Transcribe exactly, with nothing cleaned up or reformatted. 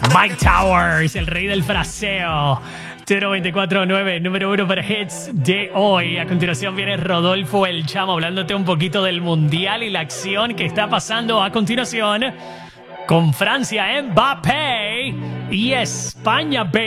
Mike Towers, el rey del fraseo. cero veinticuatro nueve, número uno para hits de hoy. A continuación viene Rodolfo El Chamo hablándote un poquito del Mundial y la acción que está pasando a continuación con Francia, Mbappé y España, baby.